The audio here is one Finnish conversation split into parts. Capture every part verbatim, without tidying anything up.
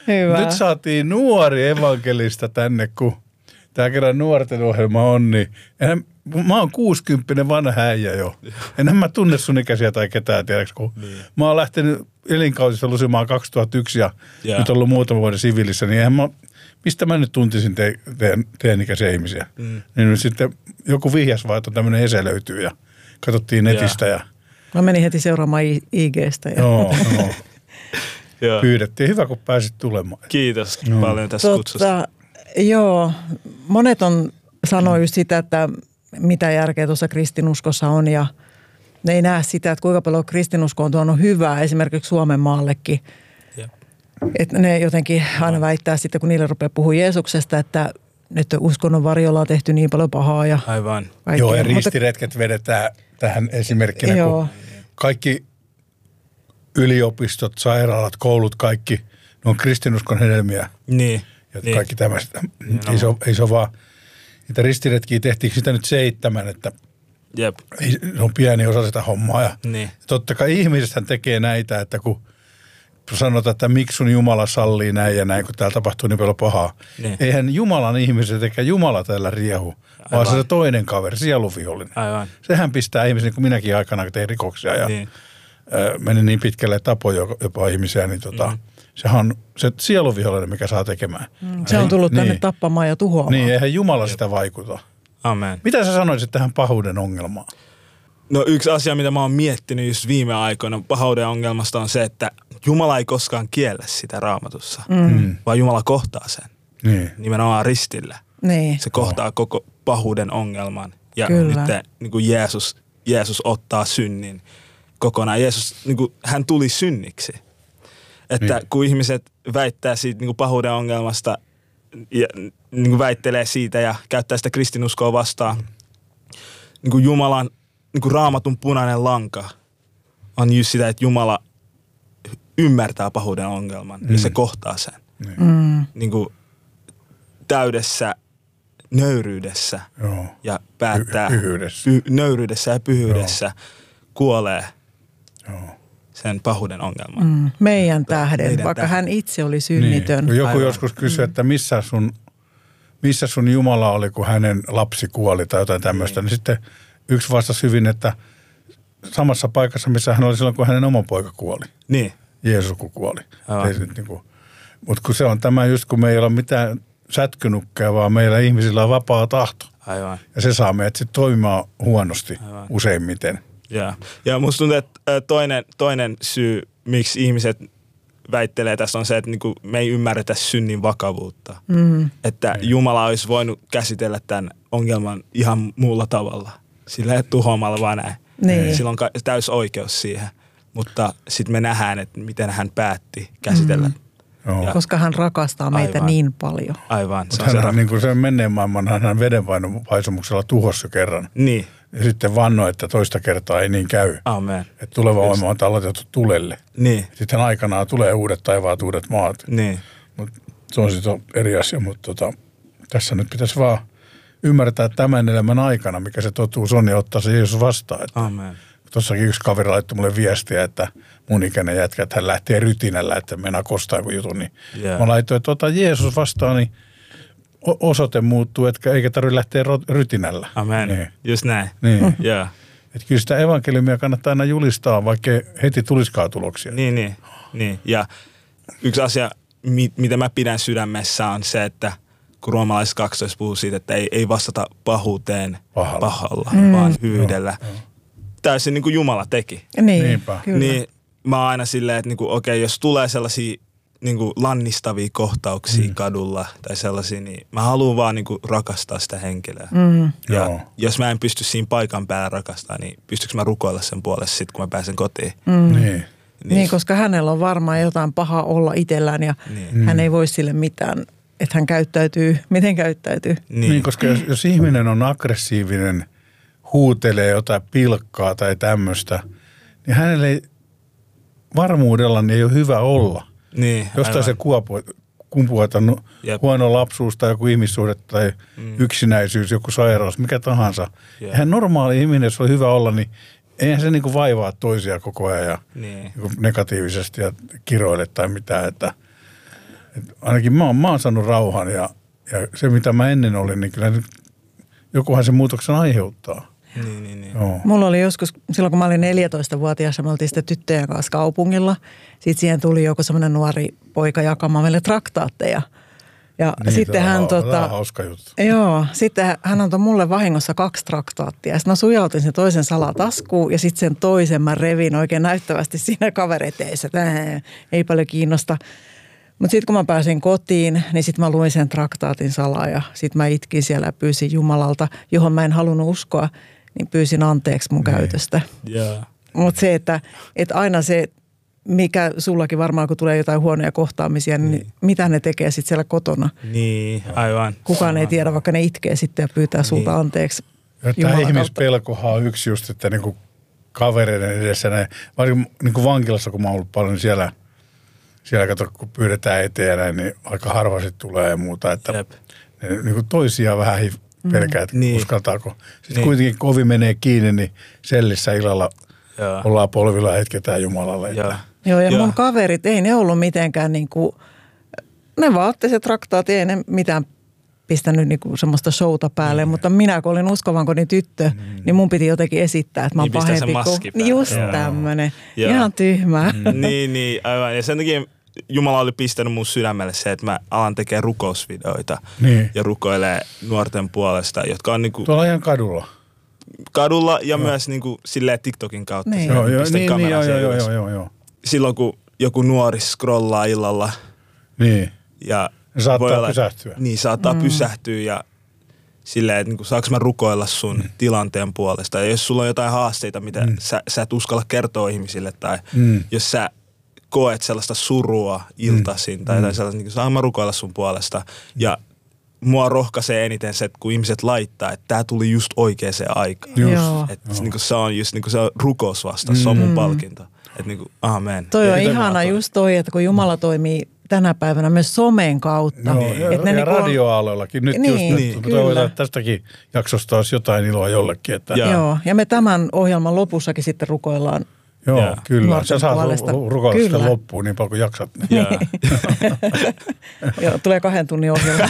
Hyvä. Nyt saatiin nuori evankelista tänne, kun tämä kerran nuorten ohjelma on, niin enhän, mä oon kuusikymppinen vanha äijä jo. Enhän mä tunne sun ikäisiä tai ketään, tiedäks, kun niin. Mä oon lähtenyt elinkausista lusimaan kaksituhattayksi ja yeah. nyt ollut muutama vuoden siviilissä, niin eihän mä, mistä mä nyt tuntisin te, te, teidän ikäisiä ihmisiä. Mm. Niin nyt sitten joku vihjas vaan, että tämmöinen ese löytyy ja katsottiin netistä yeah. ja... Mä menin heti seuraamaan I G:stä. Ja... Joo, no. Pyydettiin. Hyvä, kun pääsit tulemaan. Kiitos no. paljon tästä Totta, kutsusta. Joo, monet on sanoo just sitä, että mitä järkeä tuossa kristinuskossa on ja ne ei näe sitä, että kuinka paljon kristinusko on tuonut hyvää esimerkiksi Suomen maallekin. Yep. Että ne jotenkin aina väittää sitten, kun niille rupeaa puhua Jeesuksesta, että nyt uskonnon varjolla on tehty niin paljon pahaa. Ja aivan. Kaikkea. Joo, ja ristiretket vedetään tähän esimerkkinä, joo. kun kaikki yliopistot, sairaalat, koulut, kaikki, ne on kristinuskon hedelmiä. Niin. Ja niin. kaikki tämmöistä. Ei se, ei se ole vaan, niitä ristiretkiä tehtiin sitä nyt seitsemän, että Jep. ei, se on pieni osa sitä hommaa. Ja niin. totta kai ihmisethän tekee näitä, että kun sanotaan, että miksi sun Jumala sallii näin ja näin, kun täällä tapahtuu niin paljon pahaa. Niin. Eihän Jumalan ihmiset eikä Jumala täällä riehu, aivan. vaan se toinen kaveri, sieluvihollinen. Aivan. Sehän pistää ihmisiä, niin kuin minäkin aikana tein rikoksia ja niin. ö, meni niin pitkälle, että tapoi jopa ihmisiä, niin tota, mm. sehän on se sieluvihollinen, mikä saa tekemään. Mm. Se on tullut tänne niin. tappamaan ja tuhoamaan. Niin, eihän Jumala sitä vaikuta. Amen. Mitä sä sanoisit tähän pahuuden ongelmaan? No yksi asia, mitä mä oon miettinyt just viime aikoina pahuuden ongelmasta on se, että Jumala ei koskaan kiellä sitä Raamatussa, mm. vaan Jumala kohtaa sen. Niin. Nimenomaan ristillä. Niin. Se kohtaa oh. koko pahuuden ongelman. Ja Kyllä. nyt niin kuin Jeesus, Jeesus ottaa synnin kokonaan. Jeesus, niin kuin, hän tuli synniksi. Että niin. kun ihmiset väittää siitä niin kuin pahuuden ongelmasta ja niin kuin väittelee siitä ja käyttää sitä kristinuskoa vastaan, niin kuin Jumalan niin kuin Raamatun punainen lanka on just sitä, että Jumala ymmärtää pahuuden ongelman mm. ja se kohtaa sen. Mm. Niin kuin täydessä nöyryydessä Joo. ja päättää pyhyydessä. Py, nöyryydessä ja pyhyydessä Joo. kuolee Joo. sen pahuuden ongelman. Mm. Meidän tähden, Meidän vaikka tähden. hän itse oli synnitön. Niin. Joku Aivan. joskus kysyi, että missä sun, missä sun Jumala oli, kun hänen lapsi kuoli tai jotain tämmöistä, niin, niin sitten yksi vastasi hyvin, että samassa paikassa, missä hän oli silloin, kun hänen oma poika kuoli. Niin. Jeesus kun kuoli. Niin kuin, mutta kun se on tämä just, kun me ei ole mitään sätkynukkeja, vaan meillä ihmisillä on vapaa tahto. Aivan. Ja se saa meidät sitten toimimaan huonosti Aivan. useimmiten. Ja, ja musta tuntuu, että toinen, toinen syy, miksi ihmiset väittelee tässä on se, että niinku me ei ymmärretä synnin vakavuutta. Mm. Että niin. Jumala olisi voinut käsitellä tämän ongelman ihan muulla tavalla. Sillä ei tuhoamalla vaan näin. Niin. Sillä on täys oikeus siihen. Mutta sitten me nähdään, että miten hän päätti käsitellä. Mm. Ja, koska hän rakastaa meitä aivan. niin paljon. Aivan. Se on hän, se niin kuin sen menneen maailman, hän vedenpaisumuksella tuhossa kerran. Niin. Ja sitten vannoi, että toista kertaa ei niin käy. Amen. Että tuleva voima on aloitettu tulelle. Niin. Sitten aikanaan tulee uudet taivaat, uudet maat. Niin. Mut se on sitten eri asia, mutta tota, tässä nyt pitäisi vaan ymmärtää tämän elämän aikana, mikä se totuus on, ja ottaa se Jeesus vastaan. Että Amen. Tuossakin yksi kaveri laittoi mulle viestiä, että mun ikäinen jätkä, että hän lähtee rytinällä, että mennään kostaa joku jutun. Niin yeah. Mä laitoin, että ota Jeesus vastaan, niin osoite muuttuu, etkä eikä tarvitse lähteä rytinällä. Amen. Niin. Just näin. Niin. Yeah. Että kyllä sitä evankeliumia kannattaa aina julistaa, vaikka heti tulisikaan tuloksia. Niin, niin. niin. Ja yksi asia, mitä mä pidän sydämessä, on se, että kun roomalaiset kaksitoista puhuu siitä, että ei, ei vastata pahuuteen pahalla, pahalla mm. vaan hyydellä. No, no. Täysin niin kuin Jumala teki. Niin, Niinpä. Kyllä. Niin mä oon aina silleen, että niin kuin, okei, jos tulee sellaisia niin kuin lannistavia kohtauksia mm. kadulla tai sellaisia, niin mä haluan vaan niin kuin rakastaa sitä henkilöä. Mm. Ja Joo. jos mä en pysty siinä paikan päällä rakastaa, niin pystyykö mä rukoilla sen puolesta sitten, kun mä pääsen kotiin? Mm. Niin. Niin. niin, koska hänellä on varmaan jotain pahaa olla itsellään ja niin. hän ei voi sille mitään, että hän käyttäytyy, miten käyttäytyy. Niin, niin koska jos, jos ihminen on aggressiivinen, huutelee jotain pilkkaa tai tämmöistä, niin hänelle ei varmuudella niin ei ole hyvä olla. Niin, jostain se kuopuu, kumpuaa, että no, huono lapsuus tai joku ihmissuhde tai mm. yksinäisyys, joku sairaus, mikä tahansa. Yep. Eihän normaali ihminen, jos on hyvä olla, niin eihän se niinku vaivaa toisia koko ajan ja niin. negatiivisesti ja kiroile tai mitään. Että, Et ainakin mä oon, mä oon saanut rauhan ja, ja se mitä mä ennen olin, niin kyllä nyt jokuhan se muutoksen aiheuttaa. Niin, niin, niin. Joo. Mulla oli joskus, silloin kun mä olin neljätoistavuotias ja me oltiin sitten tyttöjen kanssa kaupungilla. Sitten siihen tuli joku semmoinen nuori poika jakamaan meille traktaatteja. Ja niin, sitten hän on, tota, on hauska juttu. Joo, sitten hän antoi mulle vahingossa kaksi traktaattia. Sitten mä sujautin sen toisen salataskuun ja sitten sen toisen mä revin oikein näyttävästi siinä kavereteissa. Äh, ei paljon kiinnosta. Mutta sitten kun mä pääsin kotiin, niin sitten mä luin sen traktaatin salaa ja sitten mä itkin siellä ja pyysin Jumalalta, johon mä en halunnut uskoa, niin pyysin anteeksi mun niin. käytöstä. Yeah. Mutta se, että, että aina se, mikä sullakin varmaan, kun tulee jotain huonoja kohtaamisia, niin, niin. mitä ne tekee sitten siellä kotona? Niin, aivan. Kukaan aivan. ei tiedä, vaikka ne itkee sitten ja pyytää sulta niin. anteeksi. Tämä ihmispelkohan on yksi just, että niinku kavereiden edessä, ne, varsinkin niinku vankilassa, kun mä oon ollut paljon, niin siellä, siellä kato, kun pyydetään eteen näin, niin aika harva sitten tulee ja muuta, että Jep. ne niinku toisiaan vähän pelkää, että niin. uskaltaako. Sitten niin. kuitenkin kovi menee kiinni, niin sellissä illalla Joo. ollaan polvilla ja hetketään Jumalalle. Joo. Joo, ja Joo. mun kaverit, ei ne ollut mitenkään niin kuin, ne vaan otti se traktaat, ei ne mitään pistänyt niin kuin semmoista showta päälle, mm. mutta minä kun olin uskonvankoni tyttö, mm. niin mun piti jotenkin esittää, että mä oon Niin, pistää se pahempi maski kuin, päälle. just Joo. tämmönen, Joo. ihan tyhmää. Mm. niin, niin, aivan. Ja sen takia Jumala oli pistänyt mun sydämelle se, että mä alan tekemään rukousvideoita Niin. ja rukoilee nuorten puolesta, jotka on niinku Tuolla ihan kadulla. kadulla ja myös niinku silleen TikTokin kautta. Niin. Silleen, Joo, joo, pistän niin, niin, kameran joo, siihen joo, ylös. joo, joo, joo. Silloin kun joku nuori scrollaa illalla Niin. ja Ne saattaa voi olla, pysähtyä. Niin, saattaa mm. pysähtyä ja silleen, että niinku, saanko mä rukoilla sun mm. tilanteen puolesta. Ja jos sulla on jotain haasteita, mitä mm. sä, sä et uskalla kertoa ihmisille tai mm. jos sä koet sellaista surua iltaisin mm. tai jotain sellaista, niin saan mä rukoilla sun puolesta. Ja mua rohkaisee eniten se, että kun ihmiset laittaa, että tää tuli just oikeaan aikaan. Joo. Että niinku, se on just niinku, se on rukousvastaus, mm. se on mun palkinto. Että niinku, amen. Toi on Ja ihana just toi, että kun Jumala toimii tänä päivänä myös somen kautta. Joo, ja, että ne ja niinku on- radioaaloillakin. Nyt Niin, just niin, nyt kyllä. toivotaan, että tästäkin jaksosta olisi jotain iloa jollekin. Että, Joo. Joo, ja me tämän ohjelman lopussakin sitten rukoillaan. joo, Joo. kyllä. Nuorten Sä saat puolesta. ru- rukoilla sitä Kyllä. loppuun niin paljon kuin jaksat. Ja, Joo, tulee kahden tunnin ohjelma.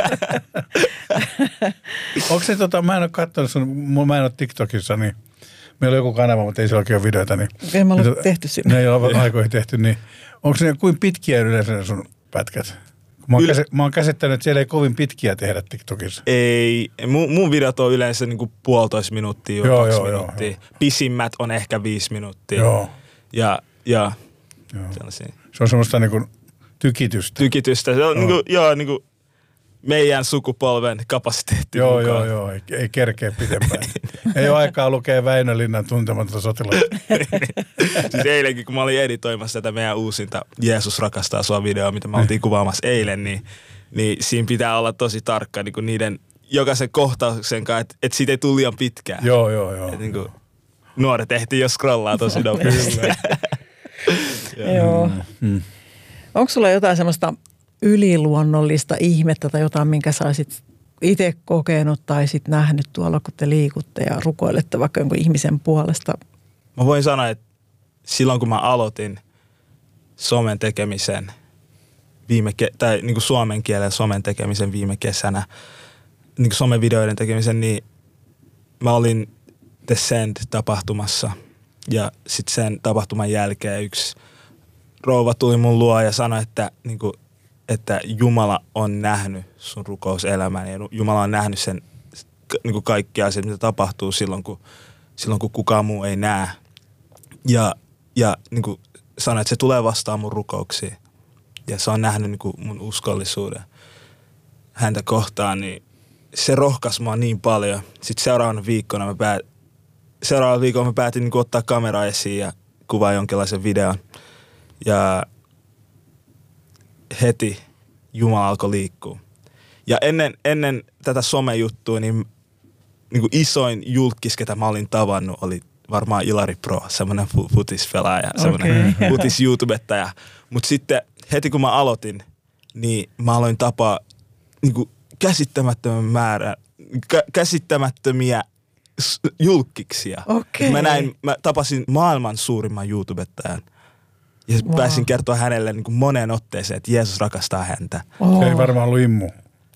Onko se tota, mä en ole katsonut sun, mä en ole TikTokissa, niin meillä on joku kanava, mutta ei se oikein ole videoita. Niin, Ei me olla niin, tehty sinne. Ne ei ole aikoihin tehty, niin onko ne kuin pitkiä yleensä ne sun pätkät? Mä oon, Yle- käs, mä oon käsittänyt, että siellä ei kovin pitkiä tehdä TikTokissa. ei, mun, mun videot on yleensä niinku puolitoista minuuttia, Joo, kaksi joo, joo, minuuttia. joo. Pisimmät on ehkä viisi minuuttia. Joo. Ja, ja Joo. sellaisia Se on semmoista niinku tykitystä. tykitystä. Se on niinku, joo, niinku meidän sukupolven kapasiteetti Joo, mukaan. joo, joo. Ei, ei kerkeä pitempään. Ei ole aikaa lukea Väinö Linnan Tuntematonta sotilasta. Siis eilenkin, kun mä olin editoimassa tätä meidän uusinta Jeesus rakastaa sua -videoa, mitä me oltiin kuvaamassa eilen, niin, niin siinä pitää olla tosi tarkka niin kuin niiden jokaisen kohtauksen kanssa, että et siitä ei tule liian pitkään. Joo, joo, joo. Et niin kuin, nuoret ehtii jo scrollaa tosi nopeasti. Joo. Mm. Onko sulla jotain semmoista yliluonnollista ihmettä tai jotain, minkä sä olisit itse kokenut tai sit nähnyt tuolla, kun te liikutte ja rukoilette vaikka jonkun ihmisen puolesta? Mä voin sanoa, että silloin kun mä aloitin somen tekemisen viime ke- tai niin kuin suomen kielen somen tekemisen viime kesänä, niin kuin somevideoiden tekemisen, niin mä olin The Send-tapahtumassa ja sitten sen tapahtuman jälkeen yksi rouva tuli mun luo ja sanoi, että, niin kuin, että Jumala on nähnyt sun rukouselämän ja Jumala on nähnyt sen niin kuin kaikki asiat, mitä tapahtuu silloin, kun, silloin, kun kukaan muu ei näe. Ja, ja niin kuin sanoi, että se tulee vastaan mun rukouksiin ja se on nähnyt niin kuin mun uskollisuuden häntä kohtaan, niin se rohkaisi mua niin paljon. Sitten seuraavana viikkona mä, päät, seuraavana viikolla mä päätin niin kuin ottaa kameraa esiin ja kuvaa jonkinlaisen videon. Ja heti Jumala alkoi liikkua. Ja ennen, ennen tätä somejuttua, niin, niin kuin isoin julkkis, ketä mä olin tavannut, oli varmaan Ilari Pro, semmoinen futisfelaaja, semmoinen Okay. futis-YouTubettaja. Mutta sitten heti kun mä aloitin, niin mä aloin tapaa niin kuin käsittämättömän määrän, kä- käsittämättömiä s- julkkiksia. Okei. Mä näin, mä tapasin maailman suurimman YouTubettajan. Ja wow. pääsin kertoa hänelle niin kuin moneen otteeseen, että Jeesus rakastaa häntä. Oh. Se ei varmaan ollut immu.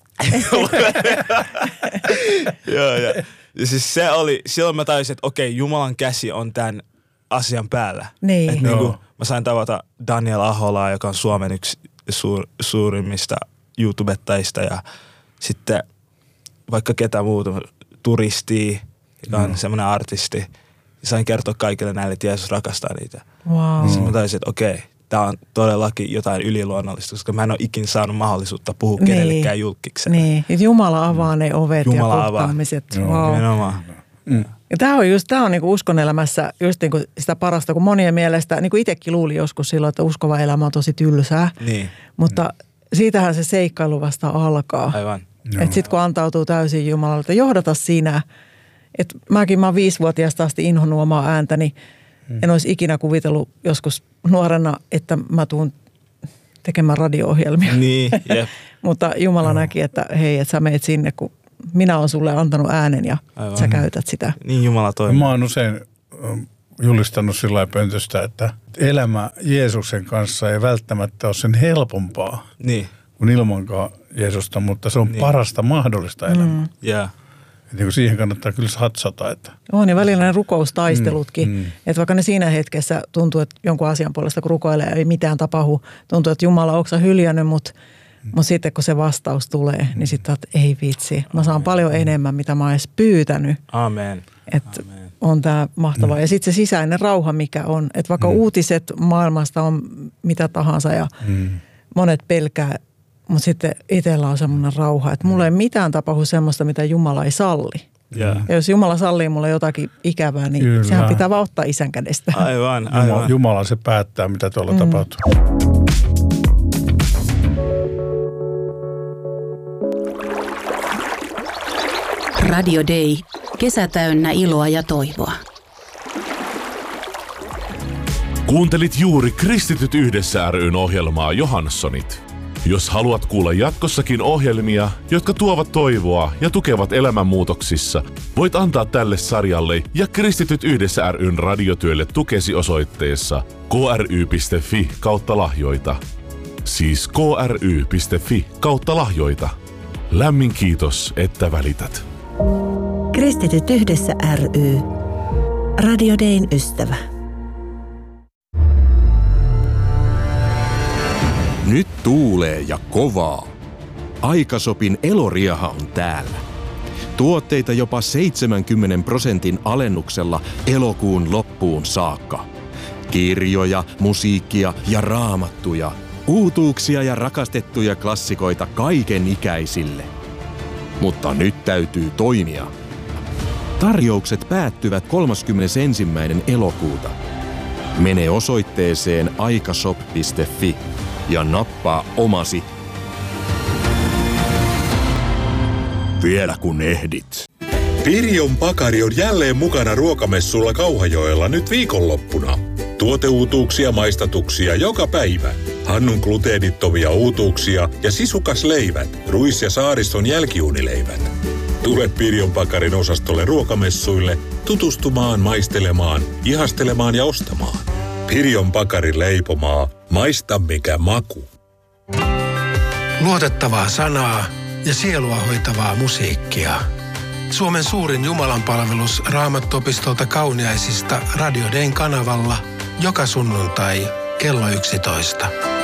Joo, ja, ja siis se oli, silloin mä tajusin, että okei, Jumalan käsi on tämän asian päällä. Niin. Että niin kuin, mä sain tavata Daniel Aholaa, joka on Suomen yksi suur, suurimmista YouTubettajista ja sitten vaikka ketä muuta, turistia, joka on no. semmoinen artisti. Sain kertoa kaikille näille, että Jeesus rakastaa niitä. Wow. Sitten mä taisin, että okei, tää on todellakin jotain yliluonnollista, koska mä en ole ikinä saanut mahdollisuutta puhua niin. kenellekään julkikselle. Niin, Jumala avaa ne ovet Jumala ja kohtaamiset. Wow. Nimenomaan. Mm. Ja tämä on just, tämä on niinku uskon elämässä just niinku sitä parasta, kun monien mielestä, niin kuin itsekin luuli joskus silloin, että uskova elämä on tosi tylsää. Niin. Mutta mm. siitähän se seikkailu vasta alkaa. Aivan. Että sitten kun antautuu täysin Jumalalle, että johdata sinä. Että mäkin, mä oon viisivuotiaasta asti inhonnut omaa ääntäni. Mm. En olisi ikinä kuvitellut joskus nuorena, että mä tuun tekemään radio-ohjelmia. Niin, yep. Mutta Jumala no. näki, että hei, että sä meet sinne, kun minä olen sulle antanut äänen ja Aivan. sä käytät sitä. Niin Jumala toimii. Mä oon usein julistanut sillä lailla pöntöstä, että elämä Jeesuksen kanssa ei välttämättä ole sen helpompaa niin. kuin ilmankaan Jeesusta, mutta se on niin. parasta mahdollista elämää. Mm. Yeah. Niin siihen kannattaa kyllä satsata. Että. On ja välillä ne rukoustaistelutkin. Mm, mm. Että vaikka ne siinä hetkessä tuntuu, että jonkun asian puolesta kun rukoilee ei mitään tapahdu. Tuntuu, että Jumala, onko sä hyljännyt, mutta mm. mut sitten kun se vastaus tulee, mm. niin sitten että ei vitsi. Mä saan Amen. paljon enemmän, mitä mä oon edes pyytänyt. Amen. Että on tää mahtavaa. Mm. Ja sitten se sisäinen rauha, mikä on. Että vaikka mm. uutiset maailmasta on mitä tahansa ja mm. monet pelkää, mutta sitten itsellä on semmoinen rauha, että mulla ei mitään tapahdu semmoista, mitä Jumala ei salli. Yeah. Ja jos Jumala sallii mulle jotakin ikävää, niin Kyllä. sehän pitää vaan ottaa isän kädestä. Aivan, aivan. Jumala, Jumala se päättää, mitä tuolla mm. tapahtuu. Radio Day. Kesä täynnä iloa ja toivoa. Kuuntelit juuri Kristityt yhdessä ry:n ohjelmaa Johanssonit. Jos haluat kuulla jatkossakin ohjelmia, jotka tuovat toivoa ja tukevat elämänmuutoksissa, voit antaa tälle sarjalle ja Kristityt yhdessä ry:n radiotyölle tukesi osoitteessa kry.fi kautta lahjoita. Siis kry.fi kautta lahjoita. Lämmin kiitos, että välität. Kristityt yhdessä ry. Radio Dayn ystävä. Nyt tuulee ja kovaa. Aikasopin Eloriaha on täällä. Tuotteita jopa seitsemänkymmenen prosentin alennuksella elokuun loppuun saakka. Kirjoja, musiikkia ja raamattuja. Uutuuksia ja rakastettuja klassikoita kaiken ikäisille. Mutta nyt täytyy toimia. Tarjoukset päättyvät kolmaskymmenesensimmäinen elokuuta. Mene osoitteeseen aikashop piste fi ja nappaa omasi. Vielä kun ehdit. Pirjon Pakari on jälleen mukana ruokamessulla Kauhajoella nyt viikonloppuna. Tuoteuutuuksia, maistatuksia joka päivä. Hannun gluteenittomia uutuuksia ja sisukasleivät, ruis- ja saariston jälkiunileivät. Tule Pirjon Pakarin osastolle ruokamessuille tutustumaan, maistelemaan, ihastelemaan ja ostamaan. Pirjon Pakarin leipomaa. Maista mikä maku. Luotettavaa sanaa ja sielua hoitavaa musiikkia. Suomen suurin jumalanpalvelus Raamattuopistolta Kauniaisista Radio Dayn kanavalla joka sunnuntai kello yksitoista.